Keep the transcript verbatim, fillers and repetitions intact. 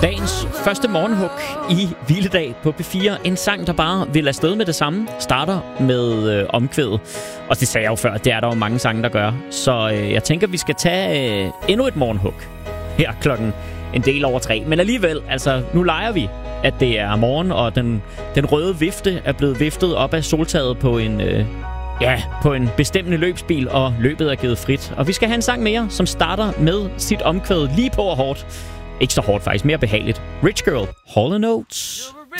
Dagens første morgenhug i hviledag på P fire. En sang, der bare vil afsted med det samme. Starter med øh, omkvædet. Og det sagde jeg jo før, det er der jo mange sange, der gør. Så øh, jeg tænker, vi skal tage øh, endnu et morgenhug her klokken en del over tre. Men alligevel, altså nu leger vi, at det er morgen, og den, den røde vifte er blevet viftet op af soltaget på en... Øh, Ja, på en bestemmende løbsbil, og løbet er givet frit. Og vi skal have en sang mere, som starter med sit omkvæd lige på og hårdt. Ikke så hårdt faktisk, mere behageligt. Rich Girl, Hall and Oates.